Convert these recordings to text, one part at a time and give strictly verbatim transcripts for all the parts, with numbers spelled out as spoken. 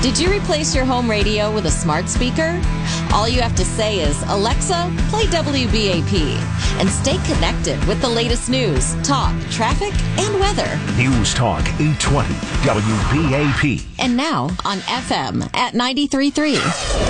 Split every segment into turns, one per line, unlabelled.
Did you replace your home radio with a smart speaker? All you have to say is, Alexa, play W B A P, and stay connected with the latest news, talk, traffic, and weather.
News Talk eight twenty W B A P.
And now on F M at ninety-three point three.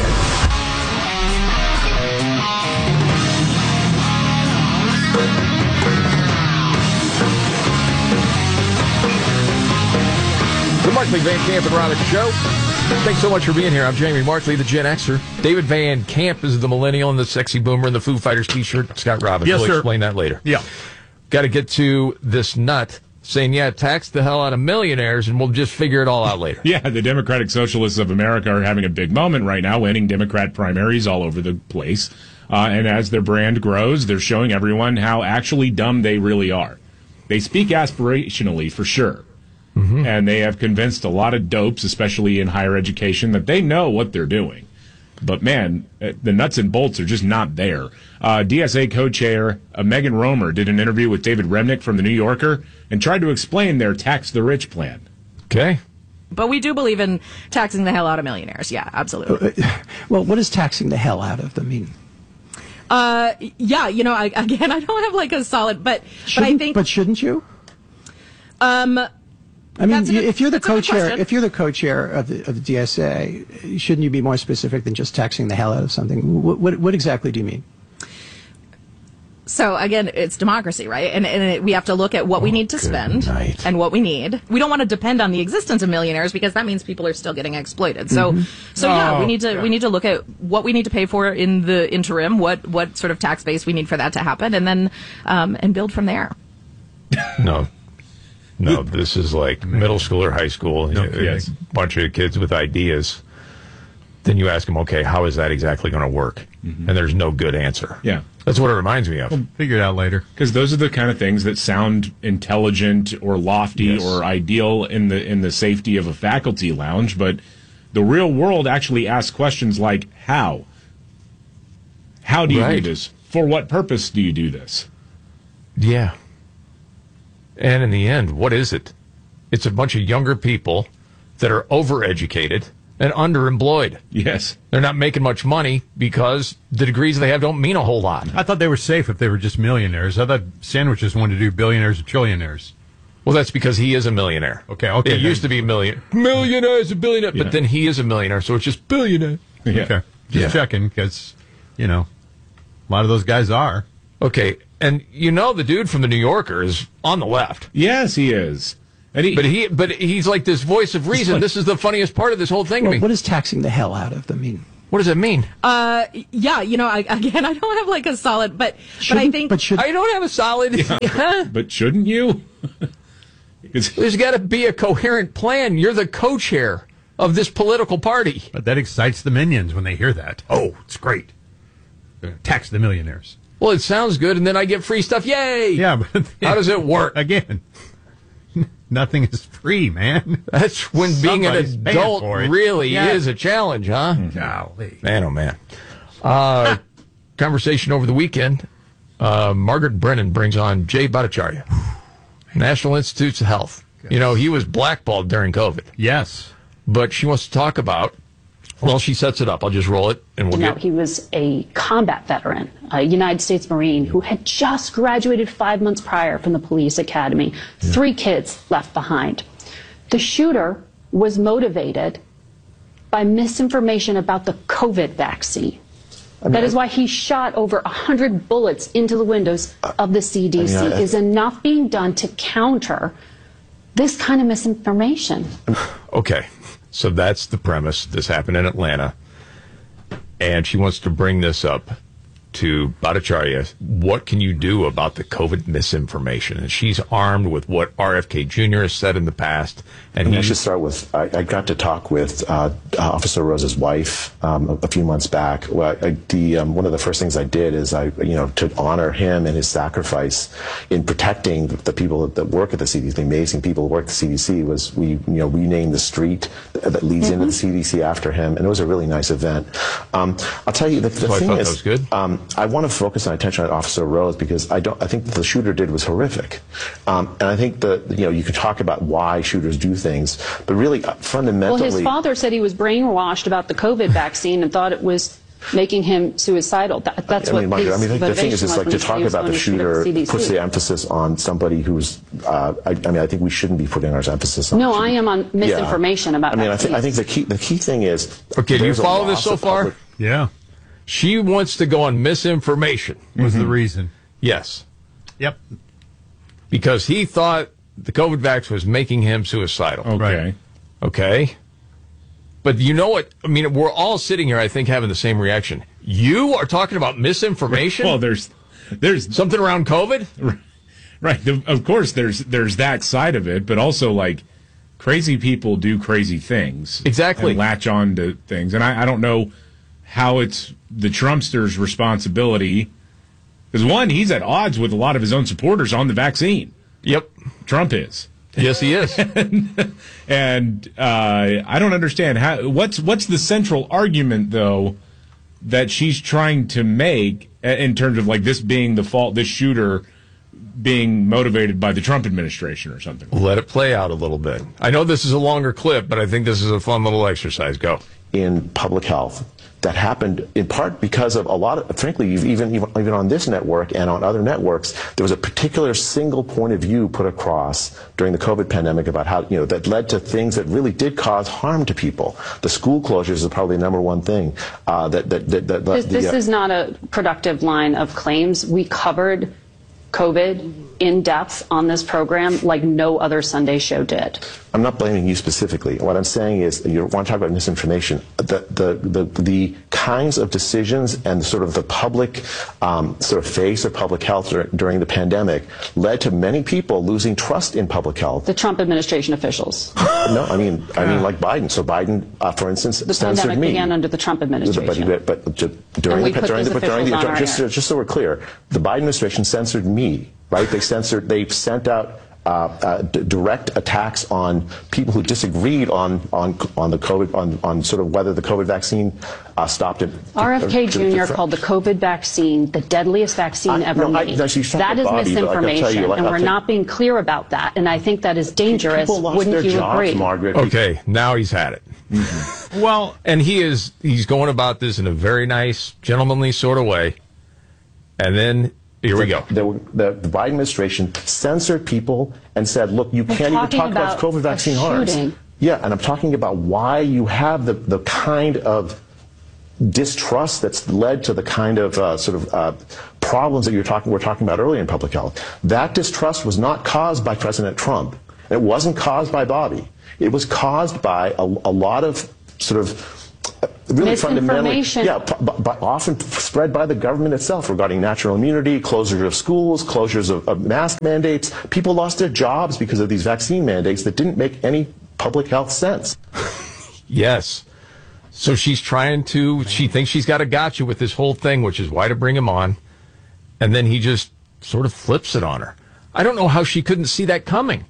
The Markley, Van Camp, and Robbins Show. Thanks so much for being here. I'm Jamie Markley, the Gen Xer. David Van Camp is the millennial and the sexy boomer in the Foo Fighters t-shirt. Scott Robbins.
Yes,
we'll
sir.
explain that later.
Yeah.
Got to get to this nut saying, yeah, tax the hell out of millionaires, and we'll just figure it all out later.
Yeah, the Democratic Socialists of America are having a big moment right now, winning Democrat primaries all over the place. Uh, and as their brand grows, they're showing everyone how actually dumb they really are. They speak aspirationally, for sure. Mm-hmm. And they have convinced a lot of dopes, especially in higher education, that they know what they're doing. But, man, the nuts and bolts are just not there. Uh, D S A co-chair uh, Megan Romer did an interview with David Remnick from The New Yorker and tried to explain their tax the rich plan.
Okay.
But we do believe in taxing the hell out of millionaires. Yeah, absolutely.
Uh, well, what does taxing the hell out of them mean?
Uh, yeah, you know, I, again, I don't have like a solid, but but I think.
But shouldn't you?
Um.
I mean,
Good,
if you're the co-chair,
question.
if you're the co-chair of the of the D S A, shouldn't you be more specific than just taxing the hell out of something? What what, what exactly do you mean?
So again, it's democracy, right? And, and it, we have to look at what we need to spend
night.
and what we need. We don't want to depend on the existence of millionaires because that means people are still getting exploited. So,
Mm-hmm.
so yeah,
Oh,
we need to
yeah.
we need to look at what we need to pay for in the interim, what what sort of tax base we need for that to happen, and then um, and build from there.
No. No, this is like middle school or high school.
No,
a
yes.
bunch of kids with ideas. Then you ask them, okay, how is that exactly going to work? Mm-hmm. And there's no good answer.
Yeah.
That's what it reminds me of.
We'll figure it out later.
Because those are the kind of things that sound intelligent or lofty
Yes.
or ideal in the in the safety of a faculty lounge, but the real world actually asks questions like, how? How do you
Right.
do this? For what purpose do you do this?
Yeah. And in the end, what is it? It's a bunch of younger people that are overeducated and underemployed.
Yes.
They're not making much money because the degrees they have don't mean a whole lot.
I thought they were safe if they were just millionaires. I thought sandwiches wanted to do billionaires and trillionaires.
Well, that's because he is a millionaire.
Okay, okay,
It
then.
used to be million. Millionaire is a billionaire,
Yeah.
but then he is a millionaire, so it's just billionaire.
Yeah.
Okay. Just
Yeah.
checking because, you know, a lot of those guys are.
Okay, and you know the dude from the New Yorker is on the left.
Yes, he is. And he,
But he, but he's like this voice of reason.
like-
This is the funniest part of this whole thing to
Well,
me.
what does taxing the hell out of them mean?
What does that mean?
Uh, yeah, you know, I, again, I don't have like a solid, but but I
Shouldn't-
think
but should
I don't have a solid.
but shouldn't you? 'Cause-
There's got to be a coherent plan. You're the co-chair of this political party.
But that excites the minions when they hear that. Oh, it's great. Tax the millionaires.
Well, it sounds good, and then I get free stuff. Yay!
Yeah, but
How does it work?
Again, nothing is free, man.
That's when being an
Somebody's paying
adult
for it.
really
Yeah.
is a challenge, huh?
Golly.
Man, oh man. Uh, conversation over the weekend. Uh, Margaret Brennan brings on Jay Bhattacharya, National Institutes of Health. You know, he was blackballed during COVID,
Yes.
but she wants to talk about. Well, she sets it up. I'll just roll it, and we'll
Now,
get.
he was a combat veteran, a United States Marine who had just graduated five months prior from the police academy. Three kids left behind. The shooter was motivated by misinformation about the COVID vaccine. That is why he shot over one hundred bullets into the windows of the C D C.
I mean, I-
Is enough being done to counter this kind of misinformation?
Okay, so that's the premise. This happened in Atlanta, and she wants to bring this up to Bhattacharya. What can you do about the COVID misinformation? And she's armed with what R F K Junior has said in the past. And
I mean, I
he,
should start with, I, I got to talk with uh, Officer Rosa's wife um, a, a few months back. Well, I, the, um, one of the first things I did is I, you know, to honor him and his sacrifice in protecting the people that work at the C D C, the amazing people who work at the C D C, was we, you know, renamed the street that leads
Mm-hmm.
into the C D C after him, and it was a really nice event. Um, I'll tell you, the, the
so I
thing
thought
is,
that was good.
Um, Um, I want to focus my attention on Officer Rose because I don't. I think the shooter did was horrific, um, and I think that you know you can talk about why shooters do things, but really uh, fundamentally.
Well, his father said he was brainwashed about the COVID vaccine and thought it was making him suicidal. That, that's
I mean,
what his
I mean, the thing is, is like to talk about the shooter
the
puts the emphasis on somebody who's. Uh, I, I mean, I think we shouldn't be putting our emphasis on.
No, I am on misinformation
yeah.
about.
I mean, I
vaccines.
think I think the key the key thing is.
Okay, do you follow this so far?
Public,
Yeah.
She wants to go on misinformation.
Was
mm-hmm.
the reason.
Yes.
Yep.
Because he thought the COVID vax was making him suicidal.
Okay.
Right.
Okay. But you know what? I mean, we're all sitting here, I think, having the same reaction. You are talking about misinformation?
Well, there's there's
something around COVID?
Right. The, of course, there's there's that side of it, but also, like, crazy people do crazy things.
Exactly.
And latch on to things. And I, I don't know how it's the Trumpster's responsibility. Because, one, he's at odds with a lot of his own supporters on the vaccine.
Yep.
Trump is.
Yes, he is.
and and uh, I don't understand. how. What's what's the central argument, though, that she's trying to make in terms of, like, this being the fault, this shooter being motivated by the Trump administration or something?
Let it play out a little bit. I know this is a longer clip, but I think this is a fun little exercise. Go.
In public health that happened in part because of a lot of, frankly, even, even even on this network and on other networks, there was a particular single point of view put across during the COVID pandemic about how, you know, that led to things that really did cause harm to people. The school closures is probably the number one thing. Uh, that, that, that, that
This,
the,
this
uh,
is not a productive line of claims. We covered COVID in depth on this program like no other Sunday show did.
I'm not blaming you specifically. What I'm saying is, you want to talk about misinformation. The the the, the kinds of decisions and sort of the public um, sort of face of public health dur- during the pandemic led to many people losing trust in public health.
The Trump administration officials.
No, I mean, I mean like Biden. So Biden, uh, for instance,
The
censored
pandemic
me.
began under the Trump administration.
But, but, but during
And we
the
put
during
those
the, but during the
officials on our
just,
air.
just so we're clear, the Biden administration censored me. Right? They censored. They sent out uh, uh, d- direct attacks on people who disagreed on on on the COVID on, on sort of whether the COVID vaccine uh, stopped it.
R F K Junior called the COVID vaccine the deadliest vaccine
I,
ever
no, I,
made.
no, she's talking
that is
about Bobby,
misinformation,
like, you, like,
and
I'll
we're
tell
not being clear about that. And I think that is dangerous.
People lost
Wouldn't
their
you
jobs,
agree?
Margaret.
Okay, now he's had it. Mm-hmm. Well, and he is he's going about this in a very nice, gentlemanly sort of way. And then here we go.
The, the, the Biden administration censored people and said, look, you
We're
can't even talk
about
about COVID vaccine
a
harms.
shooting.
Yeah, and I'm talking about why you have the, the kind of distrust that's led to the kind of uh, sort of uh, problems that you're talking, we're talking about earlier in public health. That distrust was not caused by President Trump. It wasn't caused by Bobby. It was caused by a, a lot of sort of really fundamentally,
Misinformation.
yeah, but, but often spread by the government itself regarding natural immunity, closure of schools, closures of, of mask mandates. People lost their jobs because of these vaccine mandates that didn't make any public health sense.
Yes. So she's trying to, she thinks she's got a gotcha with this whole thing, which is why to bring him on. And then he just sort of flips it on her. I don't know how she couldn't see that coming.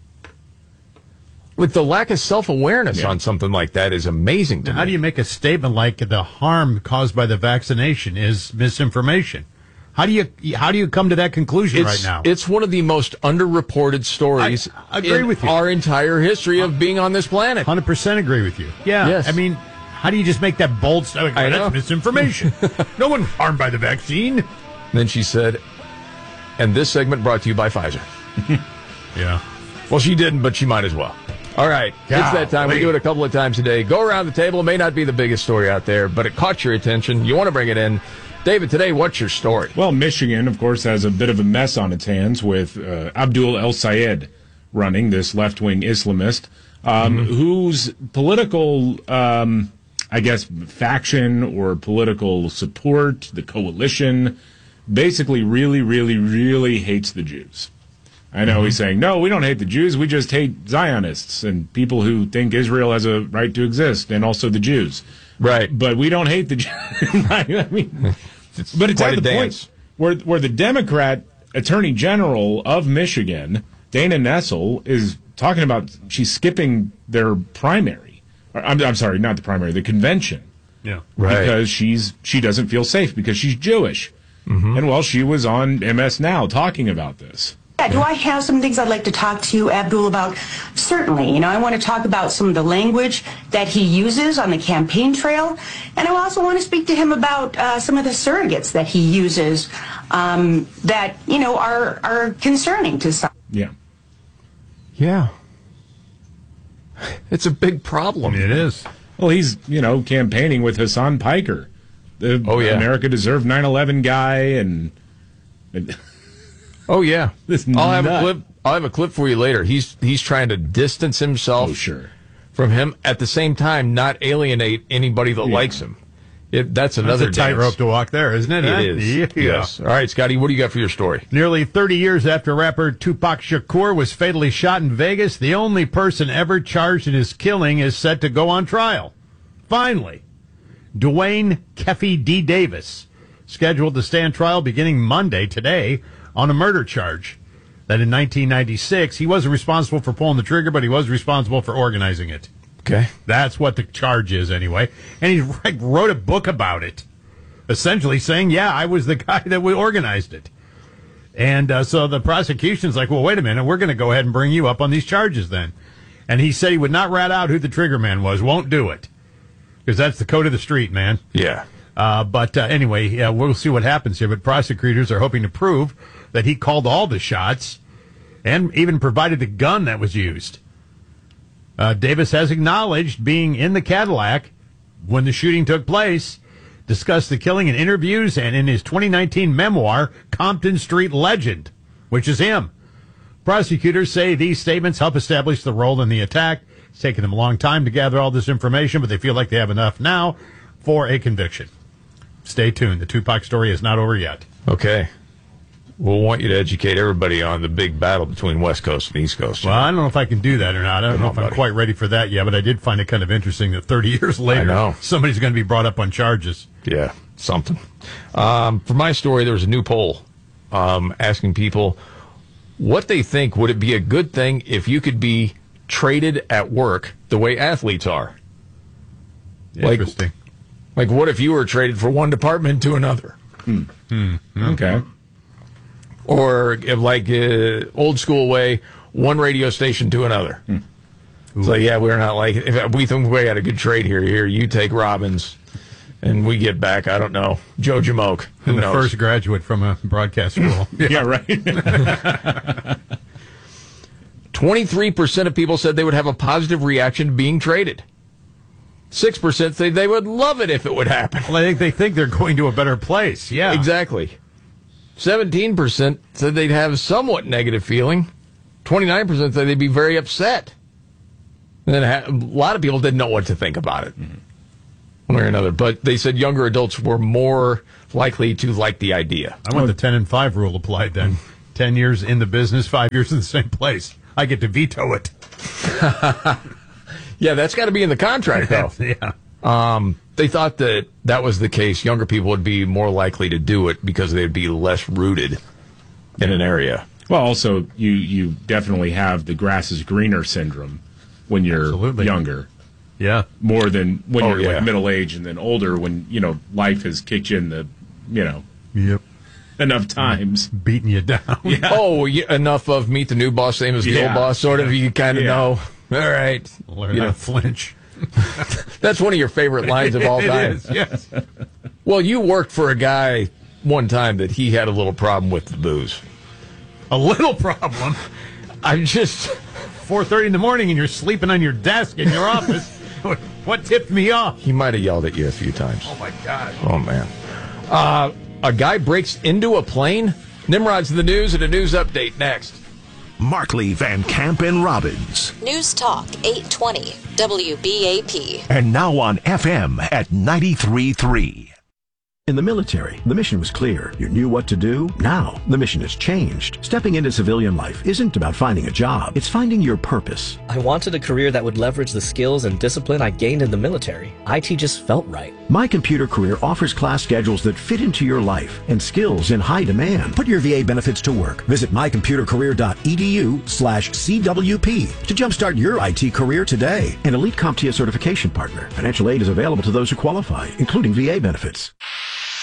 With the lack of self-awareness
Yeah.
on something like that is amazing to
How
me.
do you make a statement like the harm caused by the vaccination is misinformation? How do you how do you come to that conclusion
It's,
right now?
it's one of the most underreported stories
I agree
in
with you.
our entire history of being on this planet.
one hundred percent agree with you. Yeah.
Yes.
I mean, how do you just make that bold statement?
I
That's
know.
misinformation. No one harmed by the vaccine.
Then she said, and this segment brought to you by Pfizer.
Yeah.
Well, she didn't, but she might as well. All right, it's that time. We
Golly.
do it a couple of times a day. Go around the table. It may not be the biggest story out there, but it caught your attention. You want to bring it in. David, today, what's your story?
Well, Michigan, of course, has a bit of a mess on its hands with uh, Abdul El Sayed running, this left-wing Islamist, um, mm-hmm. whose political, um, I guess, faction or political support, the coalition, basically really, really, really hates the Jews. I know mm-hmm. he's saying, no, we don't hate the Jews. We just hate Zionists and people who think Israel has a right to exist, and also the Jews.
Right.
But we don't hate the Jews. I mean,
it's
but it's
quite
at
a
the
dance.
point where, where the Democrat Attorney General of Michigan, Dana Nessel, is talking about she's skipping their primary. Or, I'm, I'm sorry, not the primary, the convention.
Yeah.
Right.
Because she's she doesn't feel safe because she's Jewish. Mm-hmm. And, well, she was on M S Now talking about this.
Yeah, do I have some things I'd like to talk to you, Abdul, about? Certainly. You know, I want to talk about some of the language that he uses on the campaign trail. And I also want to speak to him about uh, some of the surrogates that he uses um, that, you know, are, are concerning to some.
Yeah.
Yeah. It's a big problem.
It is.
Well, he's, you know, campaigning with Hassan Piker, the
oh, yeah.
America Deserved nine eleven guy, and... and
oh, yeah.
This
I'll have
nut.
a clip. I'll have a clip for you later. He's he's trying to distance himself
oh, sure.
from him, at the same time not alienate anybody that
yeah.
likes him. It, that's another
That's a tightrope to walk there, isn't it?
It
huh?
is.
Yeah.
Yes. All right, Scotty, what do you got for your story?
Nearly thirty years after rapper Tupac Shakur was fatally shot in Vegas, the only person ever charged in his killing is set to go on trial. Finally, Dwayne Keffy D. Davis, scheduled to stand trial beginning Monday, today, on a murder charge. That in nineteen ninety-six, he wasn't responsible for pulling the trigger, but he was responsible for organizing it.
Okay.
That's what the charge is, anyway. And he like, wrote a book about it, essentially saying, yeah, I was the guy that organized it. And uh, so the prosecution's like, well, wait a minute, we're going to go ahead and bring you up on these charges then. And he said he would not rat out who the trigger man was, won't do it. Because that's the code of the street, man.
Yeah.
Uh, but uh, anyway, yeah, we'll see what happens here. But prosecutors are hoping to prove that he called all the shots and even provided the gun that was used. Uh, Davis has acknowledged being in the Cadillac when the shooting took place, discussed the killing in interviews, and in his twenty nineteen memoir, Compton Street Legend, which is him. Prosecutors say these statements help establish the role in the attack. It's taken them a long time to gather all this information, but they feel like they have enough now for a conviction. Stay tuned. The Tupac story is not over yet.
Okay. We'll want you to educate everybody on the big battle between West Coast and East Coast.
Well, I don't know if I can do that or not. I don't
Come
know
on,
if I'm
buddy.
quite ready for that yet, but I did find it kind of interesting that thirty years later,
I know.
somebody's going to be brought up on charges.
Yeah, something. Um, for my story, there was a new poll um, asking people what they think would it be a good thing if you could be traded at work the way athletes are. Like-
Interesting.
Like, what if you were traded from one department to another?
Hmm. Okay.
Or if, like, uh, old school way, one radio station to another.
Hmm.
So, yeah, we're not like, if we think we got a good trade here, here, you take Robbins, and we get back, I don't know, Joe Jamoke. Who
And the
knows?
first graduate from a broadcast school.
Yeah, right.
twenty-three percent of people said they would have a positive reaction to being traded. six percent say they would love it if it would happen.
Well, I think they think they're going to a better place. Yeah.
Exactly. seventeen percent said they'd have a somewhat negative feeling. twenty-nine percent said they'd be very upset. And then a lot of people didn't know what to think about it, mm-hmm. one way or another. But they said younger adults were more likely to like the idea.
I want the ten and five rule applied then. ten years in the business, five years in the same place. I get to veto it.
Yeah, that's got to be in the contract, though.
Yeah.
Um, they thought that that was the case. Younger people would be more likely to do it because they'd be less rooted in an area.
Well, also, you, you definitely have the grass is greener syndrome when you're
Absolutely.
younger.
Yeah.
More than when
Oh,
you're
yeah.
like middle age and then older when, you know, life has kicked you in the, you know,
Yep.
enough times.
Beating you down.
Yeah.
Oh, yeah, enough of meet the new boss, same as the
Yeah.
old boss, sort of. You kind of
Yeah.
know. All right.
Learn
You
how
know,
to flinch.
that's one of your favorite lines of all
It
time.
is, yes.
Well, you worked for a guy one time that he had a little problem with the booze.
A little problem.
I'm just...
four thirty in the morning and you're sleeping on your desk in your office. What tipped me off?
He might have yelled at you a few times.
Oh, my God.
Oh, man. Uh, a guy breaks into a plane? Nimrod's in the news and a news update next.
Markley, Van Camp, and Robbins.
News Talk eight twenty W B A P.
And now on F M at ninety-three point three.
In the military, the mission was clear. You knew what to do. Now, the mission has changed. Stepping into civilian life isn't about finding a job. It's finding your purpose.
I wanted a career that would leverage the skills and discipline I gained in the military. I T just felt right.
My Computer Career offers class schedules that fit into your life and skills in high demand. Put your V A benefits to work. Visit mycomputercareer.edu slash CWP to jumpstart your I T career today. An Elite CompTIA certification partner. Financial aid is available to those who qualify, including V A benefits.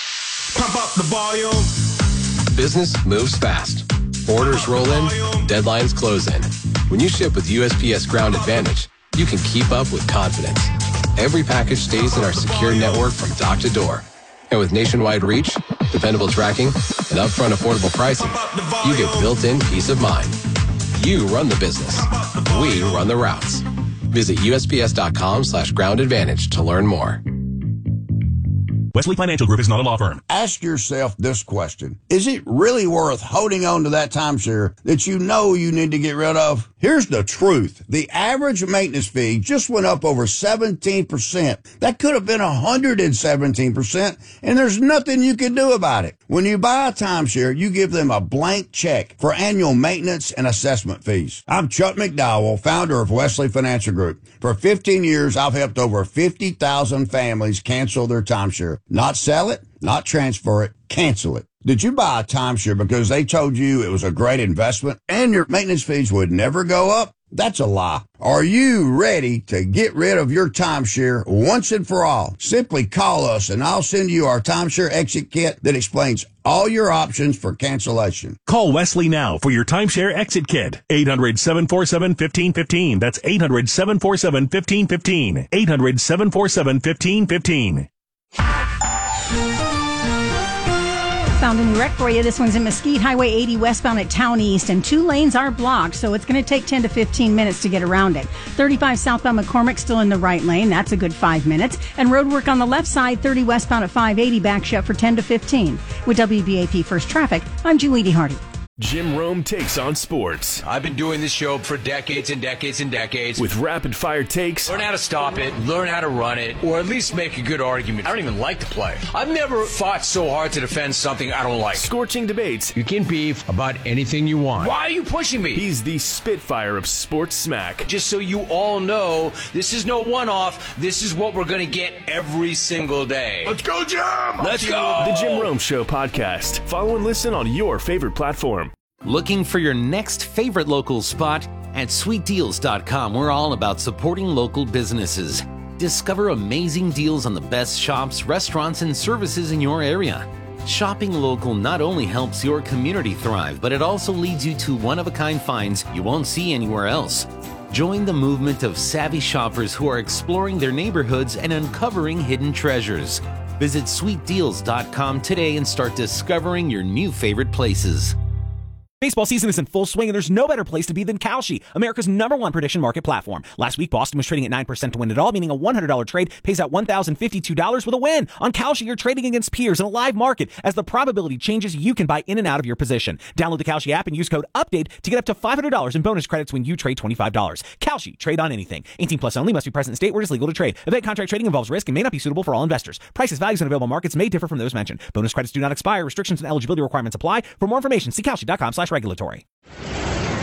Pump up the volume.
Business moves fast. Orders roll in, deadlines close in. When you ship with U S P S Ground Advantage, you can keep up with confidence. Every package stays in our secure network from dock to door. And with nationwide reach, dependable tracking, and upfront affordable pricing, you get built-in peace of mind. You run the business. We run the routes. Visit usps.com slash ground advantage to learn more.
Wesley Financial Group is not a law firm.
Ask yourself this question. Is it really worth holding on to that timeshare that you know you need to get rid of? Here's the truth. The average maintenance fee just went up over seventeen percent. That could have been one hundred seventeen percent, and there's nothing you can do about it. When you buy a timeshare, you give them a blank check for annual maintenance and assessment fees. I'm Chuck McDowell, founder of Wesley Financial Group. For fifteen years, I've helped over fifty thousand families cancel their timeshare. Not sell it, not transfer it, cancel it. Did you buy a timeshare because they told you it was a great investment and your maintenance fees would never go up? That's a lie. Are you ready to get rid of your timeshare once and for all? Simply call us and I'll send you our timeshare exit kit that explains all your options for cancellation.
Call Wesley now for your timeshare exit kit. eight hundred, seven four seven, one five one five. That's eight hundred, seven four seven, one five one five. eight hundred, seven four seven, one five one five.
Found a new wreck for you. This one's in Mesquite, Highway eighty westbound at Town East, and two lanes are blocked, so it's going to take ten to fifteen minutes to get around it. thirty-five southbound McCormick still in the right lane. That's a good five minutes. And road work on the left side, thirty westbound at five eighty back shut for ten to fifteen. With W B A P First Traffic, I'm Julie D. Hardy.
Jim Rome takes on sports.
I've been doing this show for decades and decades and decades.
With rapid-fire takes.
Learn how to stop it, learn how to run it, or at least make a good argument. I don't even like to play. I've never fought so hard to defend something I don't like.
Scorching debates.
You can beef about anything you want. Why are you pushing me?
He's the Spitfire of sports smack.
Just so you all know, this is no one-off. This is what we're going to get every single day.
Let's go, Jim!
Let's go!
The Jim Rome Show podcast. Follow and listen on your favorite platform.
Looking for your next favorite local spot? At sweet deals dot com, we're all about supporting local businesses. Discover amazing deals on the best shops, restaurants, and services in your area. Shopping local not only helps your community thrive, but it also leads you to one-of-a-kind finds you won't see anywhere else. Join the movement of savvy shoppers who are exploring their neighborhoods and uncovering hidden treasures. Visit sweet deals dot com today and start discovering your new favorite places.
Baseball season is in full swing, and there's no better place to be than Kalshi, America's number one prediction market platform. Last week, Boston was trading at nine percent to win it all, meaning a one hundred dollars trade pays out one thousand fifty-two dollars with a win. On Kalshi, you're trading against peers in a live market. As the probability changes, you can buy in and out of your position. Download the Kalshi app and use code UPDATE to get up to five hundred dollars in bonus credits when you trade twenty-five dollars. Kalshi, trade on anything. eighteen plus only, must be present in state where it is legal to trade. Event contract trading involves risk and may not be suitable for all investors. Prices, values, and available markets may differ from those mentioned. Bonus credits do not expire. Restrictions and eligibility requirements apply. For more information, see Kalshi dot com slash regulatory.